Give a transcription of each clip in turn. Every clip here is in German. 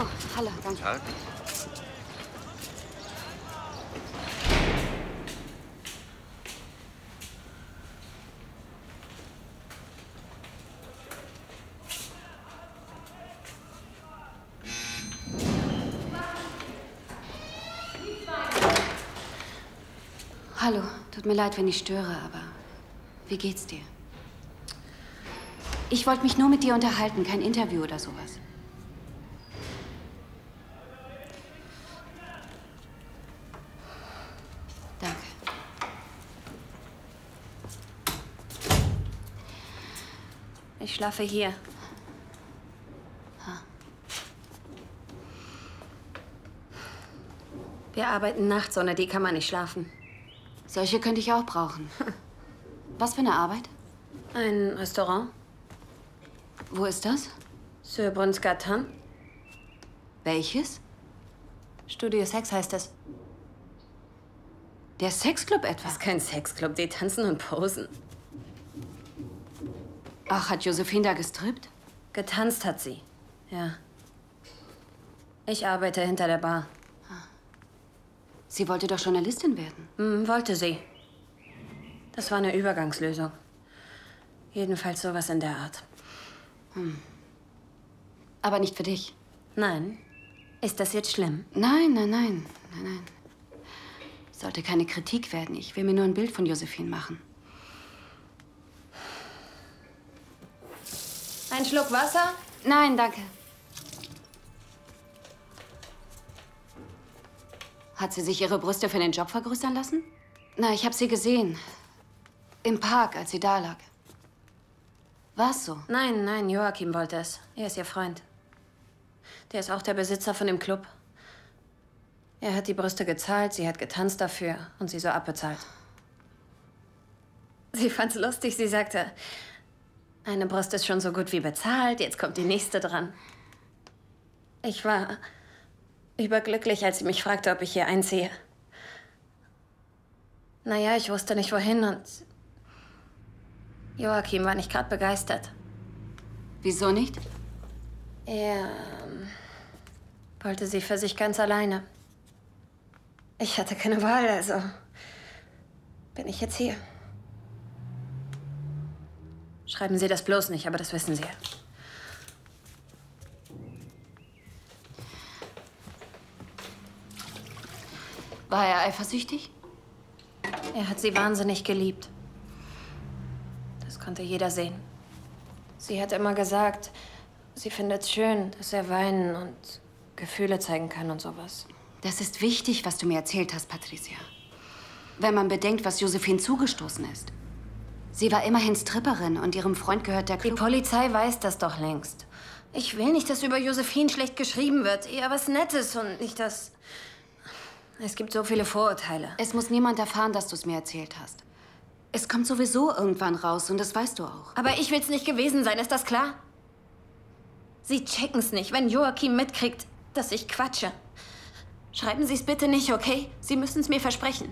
Oh, hallo, danke. Tag. Hallo, tut mir leid, wenn ich störe, aber wie geht's dir? Ich wollte mich nur mit dir unterhalten, kein Interview oder sowas. Danke. Ich schlafe hier. Wir arbeiten nachts, ohne die kann man nicht schlafen. Solche könnte ich auch brauchen. Was für eine Arbeit? Ein Restaurant. Wo ist das? Sur Brunsgarten. Welches? Studio Sex heißt es. Der Sexclub etwa? Das ist kein Sexclub, die tanzen und posen. Ach, hat Josephine da gestrippt? Getanzt hat sie, ja. Ich arbeite hinter der Bar. Sie wollte doch Journalistin werden. Wollte sie. Das war eine Übergangslösung. Jedenfalls sowas in der Art. Aber nicht für dich. Nein. Ist das jetzt schlimm? Nein, nein, nein, nein, nein. Sollte keine Kritik werden. Ich will mir nur ein Bild von Josephine machen. Ein Schluck Wasser? Nein, danke. Hat sie sich ihre Brüste für den Job vergrößern lassen? Na, ich habe sie gesehen. Im Park, als sie da lag. War's so? Nein, nein, Joachim wollte es. Er ist ihr Freund. Der ist auch der Besitzer von dem Club. Er hat die Brüste gezahlt, sie hat getanzt dafür und sie so abbezahlt. Sie fand's lustig, sie sagte, eine Brust ist schon so gut wie bezahlt, jetzt kommt die nächste dran. Ich war überglücklich, als sie mich fragte, ob ich hier einziehe. Naja, ich wusste nicht wohin und Joachim war nicht gerade begeistert. Wieso nicht? Er wollte sie für sich ganz alleine. Ich hatte keine Wahl, also bin ich jetzt hier. Schreiben Sie das bloß nicht, aber das wissen Sie ja. War er eifersüchtig? Er hat sie wahnsinnig geliebt. Das konnte jeder sehen. Sie hat immer gesagt, sie findet es schön, dass er weinen und Gefühle zeigen kann und sowas. Das ist wichtig, was du mir erzählt hast, Patricia. Wenn man bedenkt, was Josephine zugestoßen ist. Sie war immerhin Stripperin und ihrem Freund gehört der Club. Die Polizei weiß das doch längst. Ich will nicht, dass über Josephine schlecht geschrieben wird. Eher was Nettes und nicht das... Es gibt so viele Vorurteile. Es muss niemand erfahren, dass du es mir erzählt hast. Es kommt sowieso irgendwann raus und das weißt du auch. Aber ich will's nicht gewesen sein, ist das klar? Sie checken's nicht, wenn Joachim mitkriegt, dass ich quatsche. Schreiben Sie es bitte nicht, okay? Sie müssen es mir versprechen.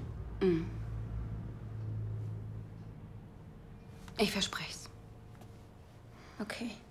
Ich verspreche es. Okay.